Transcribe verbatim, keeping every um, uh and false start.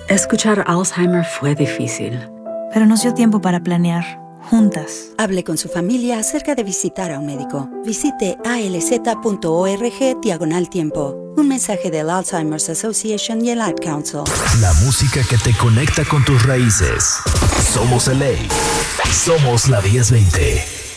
Escuchar Alzheimer fue difícil. Pero nos dio tiempo para planear, juntas. Hable con su familia acerca de visitar a un médico. Visite alz.org diagonal tiempo. Un mensaje del Alzheimer's Association y el Ad Council. La música que te conecta con tus raíces. Somos L A. Somos la diez veinte.